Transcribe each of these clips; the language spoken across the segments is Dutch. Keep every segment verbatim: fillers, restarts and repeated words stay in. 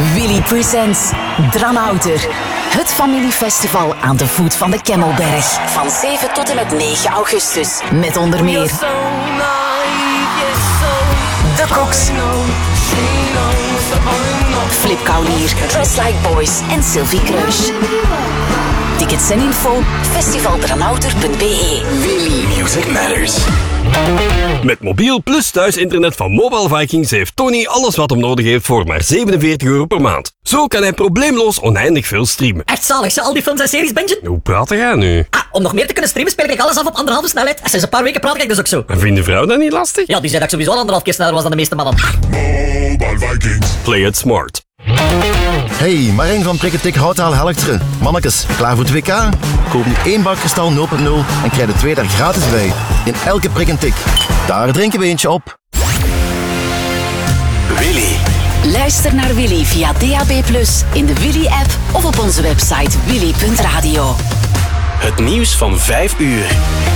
Willy Presents Dranouter. Het familiefestival aan de voet van de Kemmelberg. Van zeven tot en met negen augustus. Met onder meer De Koks, Flip Kaulier, Dress Like Boys en Sylvie Kruis. Tickets en info festivaldranouter punt b e. Willy Music Matters. Met mobiel plus thuisinternet van Mobile Vikings heeft Tony alles wat hem nodig heeft voor maar zevenenveertig euro per maand. Zo kan hij probleemloos oneindig veel streamen. Echt zalig, ze al die films en series, Benjen? Hoe praat jij nu? Ah, om nog meer te kunnen streamen speel ik alles af op anderhalve snelheid. En sinds een paar weken praat ik dus ook zo. En vindt de vrouw dat niet lastig? Ja, die zei dat ik sowieso al anderhalf keer sneller was dan de meeste mannen. Mobile Vikings. Play it smart. Hey, Marijn van Prikketik Houtaal Helchteren. Mannekes, klaar voor het W K? Koop nu één bak Kristal nul punt nul en krijg de twee daar gratis bij. In elke prik en tik. Daar drinken we eentje op. Willy. Luister naar Willy via D A B plus, in de Willy-app of op onze website willy punt radio. Het nieuws van vijf uur.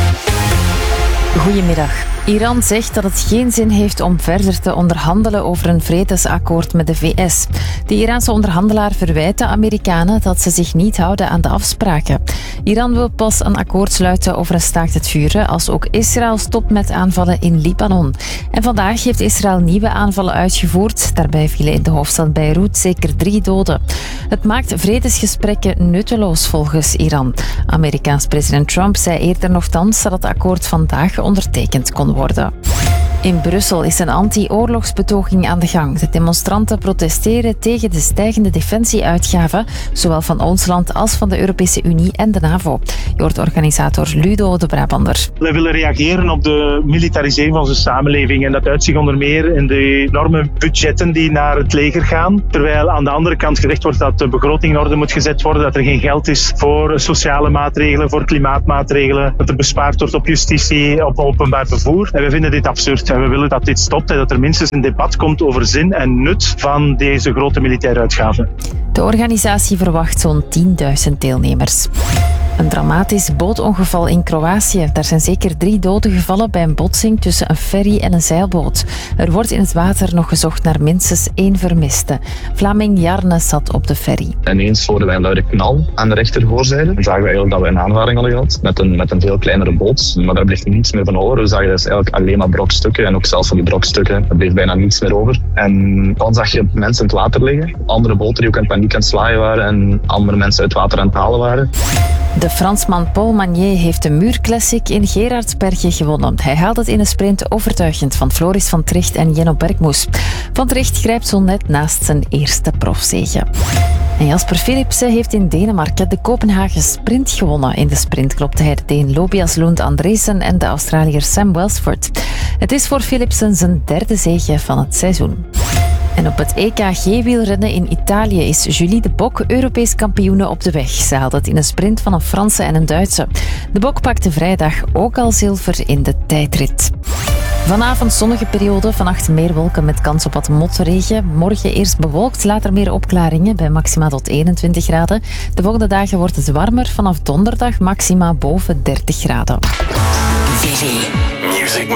Goedemiddag. Iran zegt dat het geen zin heeft om verder te onderhandelen over een vredesakkoord met de V S. De Iraanse onderhandelaar verwijt de Amerikanen dat ze zich niet houden aan de afspraken. Iran wil pas een akkoord sluiten over een staakt het vuren als ook Israël stopt met aanvallen in Libanon. En vandaag heeft Israël nieuwe aanvallen uitgevoerd. Daarbij vielen in de hoofdstad Beirut zeker drie doden. Het maakt vredesgesprekken nutteloos volgens Iran. Amerikaans president Trump zei eerder nogthans dat het akkoord vandaag ondertekend kon worden. worden. In Brussel is een anti-oorlogsbetoging aan de gang. De demonstranten protesteren tegen de stijgende defensieuitgaven, zowel van ons land als van de Europese Unie en de NAVO. Je hoort organisator Ludo de Brabander. Wij willen reageren op de militarisering van onze samenleving en dat uitzicht onder meer in de enorme budgetten die naar het leger gaan. Terwijl aan de andere kant gezegd wordt dat de begroting in orde moet gezet worden, dat er geen geld is voor sociale maatregelen, voor klimaatmaatregelen, dat er bespaard wordt op justitie, op openbaar vervoer. En we vinden dit absurd. En we willen dat dit stopt en dat er minstens een debat komt over zin en nut van deze grote militaire uitgaven. De organisatie verwacht zo'n tienduizend deelnemers. Een dramatisch bootongeval in Kroatië. Daar zijn zeker drie doden gevallen bij een botsing tussen een ferry en een zeilboot. Er wordt in het water nog gezocht naar minstens één vermiste. Vlaming Jarne zat op de ferry. Ineens hoorden wij een luide knal aan de rechterzijde. Dan zagen we eigenlijk dat we een aanvaring hadden gehad met een, met een veel kleinere boot. Maar daar bleef niets meer van over. We zagen dus eigenlijk alleen maar brokstukken. En ook zelfs van die brokstukken, er bleef bijna niets meer over. En dan zag je mensen in het water liggen. Andere boten die ook in paniek aan het slaaien waren. En andere mensen uit het water aan het halen waren. De Fransman Paul Magnier heeft de Muurclassic in Gerardsbergen gewonnen. Hij haalt het in een sprint overtuigend van Floris van Tricht en Jenno Bergmoes. Van Tricht grijpt zo net naast zijn eerste profzege. En Jasper Philipsen heeft in Denemarken de Kopenhagen Sprint gewonnen. In de sprint klopte hij de Deen Lobias Lund Andresen en de Australiër Sam Welsford. Het is voor Philipsen zijn derde zege van het seizoen. En op het E K G-wielrennen in Italië is Julie de Bok Europees kampioene op de weg. Ze haalde het in een sprint van een Franse en een Duitse. De Bok pakte vrijdag ook al zilver in de tijdrit. Vanavond zonnige periode, vannacht meer wolken met kans op wat motregen. Morgen eerst bewolkt, later meer opklaringen bij maxima tot eenentwintig graden. De volgende dagen wordt het warmer, vanaf donderdag maxima boven dertig graden. Willy Music